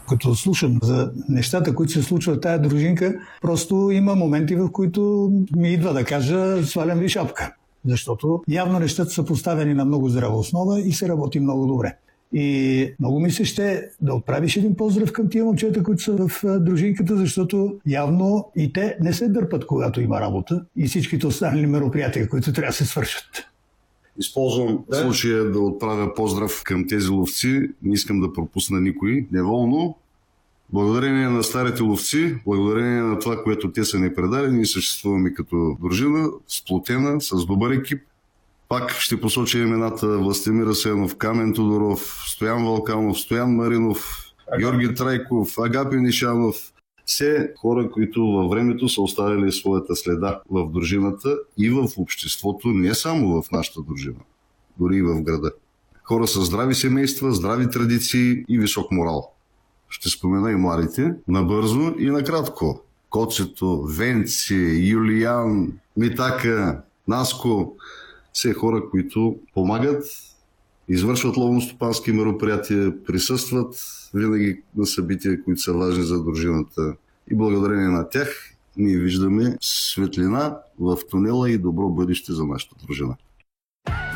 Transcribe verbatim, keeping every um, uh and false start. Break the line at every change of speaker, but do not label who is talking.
Като слушам за нещата, които се случват в тая дружинка, просто има моменти, в които ми идва да кажа свалям ви шапка. Защото явно нещата са поставени на много здрава основа и се работи много добре. И много ми се ще да отправиш един поздрав към тия момчета, които са в дружинката, защото явно и те не се дърпат, когато има работа и всичките останали мероприятия, които трябва да се свършат.
Използвам да. случая да отправя поздрав към тези ловци. Не искам да пропусна никой неволно. Благодарение на старите ловци, благодарение на това, което те са ни предали, ние съществуваме като дружина, сплотена, с добър екип. Пак ще посоча имената Властимир Асенов, Камен Тодоров, Стоян Вълканов, Стоян Маринов, Георги Трайков, Агапи Нишанов. Все хора, които във времето са оставили своята следа в дружината и в обществото, не само в нашата дружина, дори и в града. Хора с здрави семейства, здрави традиции и висок морал. Ще спомена и младите, набързо и накратко. Коцето, Венци, Юлиян, Митака, Наско. Все хора, които помагат, извършват ловно-стопански мероприятия, присъстват винаги на събития, които са важни за дружината. И благодарение на тях ние виждаме светлина в тунела и добро бъдеще за нашата дружина.